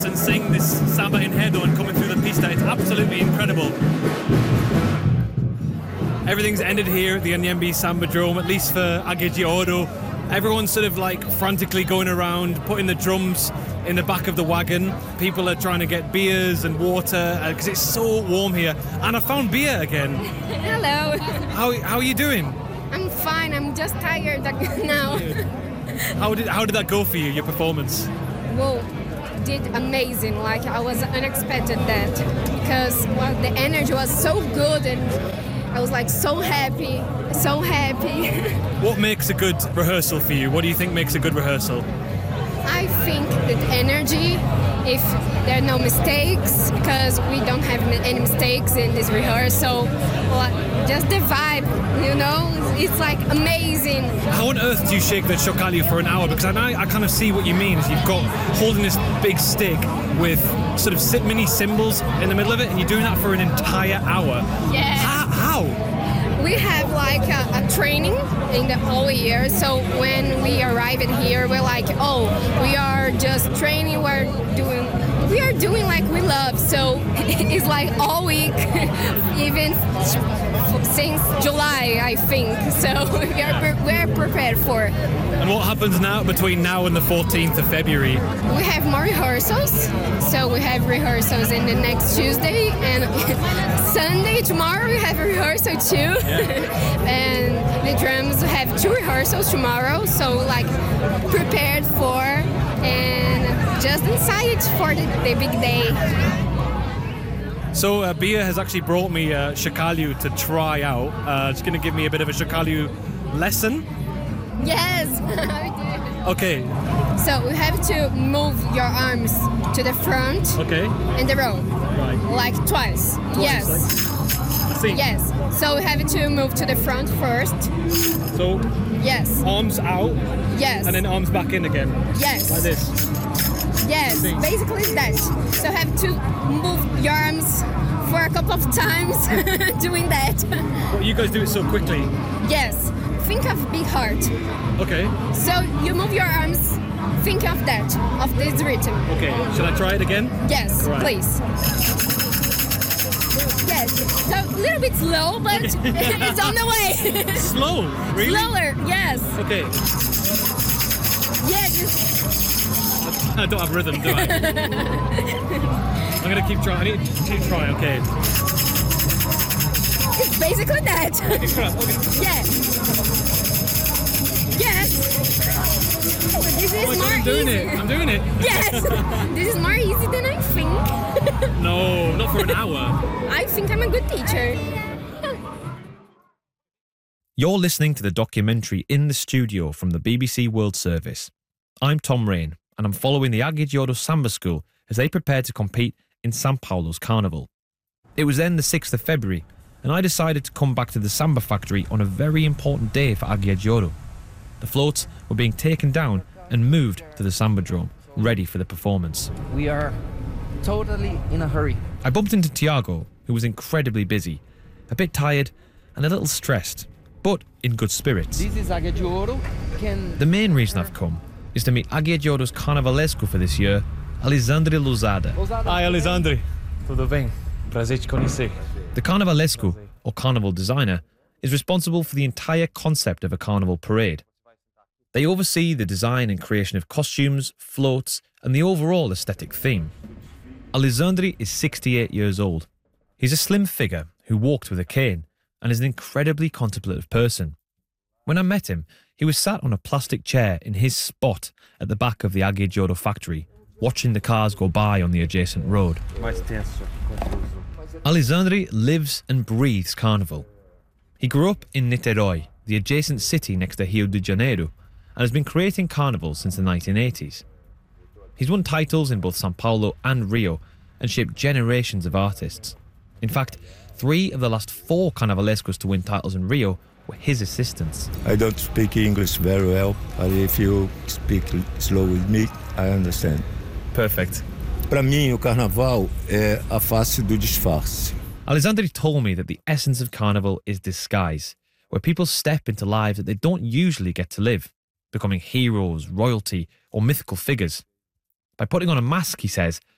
and sing this samba enredo and coming through the pista. It's absolutely incredible. Everything's ended here at the Anyembi Sambadrome, at least for Águia de Ouro. Everyone's sort of like frantically going around, putting the drums in the back of the wagon. People are trying to get beers and water because it's so warm here. And I found beer again. Hello. How are you doing? I'm fine. I'm just tired now. How did that go for you, your performance? Whoa, did amazing. Like I was unexpected that because the energy was so good and I was like so happy. What makes a good rehearsal for you? What do you think makes a good rehearsal? I think that energy, if there are no mistakes, because we don't have any mistakes in this rehearsal, just the vibe, it's like amazing. How on earth do you shake the chocalho for an hour? Because I kind of see what you mean. Is you've got holding this big stick with sort of mini cymbals in the middle of it, and you're doing that for an entire hour. Yeah. How? We have like a training in the whole year, so when we arrive in here, we're like, we are just training, we are doing like we love, so it's like all week, even since July, I think, so we're prepared for it. And what happens now between now and the 14th of February? We have more rehearsals, so we have rehearsals in the next Tuesday and Sunday. Tomorrow we have a rehearsal too. Yeah. And the drums have 2 rehearsals tomorrow, so like prepared for and just excited for the big day. So Bia has actually brought me chocalho to try out. She's going to give me a bit of a chocalho lesson. Yes. Okay. So we have to move your arms to the front. Okay. In the row. Right. Like twice. Yes. Like, yes. So we have to move to the front first. So. Yes. Arms out. Yes. And then arms back in again. Yes. Like this. Yes. Basically it's that. So you have to move your arms for a couple of times doing that. But you guys do it so quickly. Yes. Think of big heart. Okay. So you move your arms, think of that, of this rhythm. Okay, shall I try it again? Yes, right. Please. Yes, so a little bit slow, but it's on the way. Slow? Really? Slower, yes. Okay. Yeah, just... I don't have rhythm, do I? I'm going to keep trying. I need to keep trying, okay. It's basically that. Okay. Yeah. Yes. This is more I'm doing easy. I'm doing it. Yes. This is more easy than I think. No, not for an hour. I think I'm a good teacher. You're listening to the documentary In the Studio from the BBC World Service. I'm Tom Rain, and I'm following the Águia de Ouro Samba School as they prepare to compete in São Paulo's Carnival. It was then the 6th of February, and I decided to come back to the Samba factory on a very important day for Águia de Ouro. The floats were being taken down and moved to the Sambadrome, ready for the performance. We are totally in a hurry. I bumped into Tiago, who was incredibly busy, a bit tired and a little stressed, but in good spirits. This is Águia de Ouro. The main reason I've come is to meet Águia de Ouro's carnavalesco for this year, Alexandre Lousada. Hi, Alexandre. Tudo bem? Prazer te conhecer. The carnavalesco, or carnival designer, is responsible for the entire concept of a carnival parade. They oversee the design and creation of costumes, floats, and the overall aesthetic theme. Alexandre is 68 years old. He's a slim figure who walked with a cane and is an incredibly contemplative person. When I met him, he was sat on a plastic chair in his spot at the back of the Águia de Ouro factory, watching the cars go by on the adjacent road. Alexandre lives and breathes carnival. He grew up in Niterói, the adjacent city next to Rio de Janeiro, and has been creating carnivals since the 1980s. He's won titles in both São Paulo and Rio and shaped generations of artists. In fact, 3 of the last 4 carnavalescos to win titles in Rio were his assistants. I don't speak English very well, but if you speak slow with me, I understand. Perfect. Para mim, o carnaval é a face do disfarce. Alexandre told me that the essence of carnival is disguise, where people step into lives that they don't usually get to live, becoming heroes, royalty, or mythical figures. By putting on a mask, he says,